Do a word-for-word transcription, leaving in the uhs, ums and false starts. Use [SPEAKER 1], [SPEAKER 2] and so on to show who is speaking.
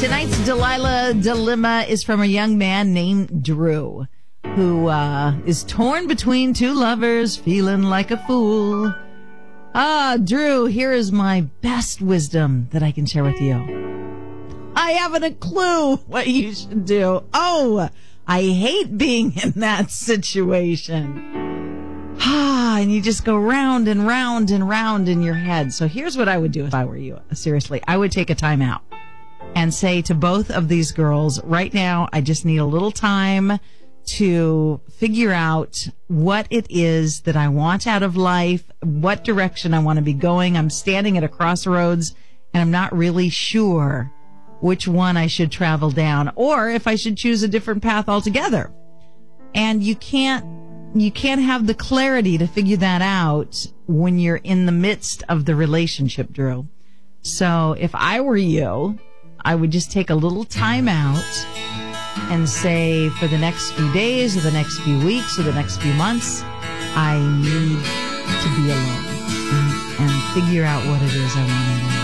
[SPEAKER 1] Tonight's Delilah Dilemma is from a young man named Drew, who uh, is torn between two lovers, feeling like a fool. Ah, Drew, here is my best wisdom that I can share with you. I haven't a clue what you should do. Oh, I hate being in that situation. Ah, and you just go round and round and round in your head. So here's what I would do if I were you. Seriously, I would take a time out and say to both of these girls, right now, I just need a little time to figure out what it is that I want out of life, what direction I want to be going. I'm standing at a crossroads and I'm not really sure which one I should travel down or if I should choose a different path altogether. And you can't, you can't have the clarity to figure that out when you're in the midst of the relationship, Drew. So if I were you, I would just take a little time out and say for the next few days or the next few weeks or the next few months, I need to be alone and, and figure out what it is I want to do.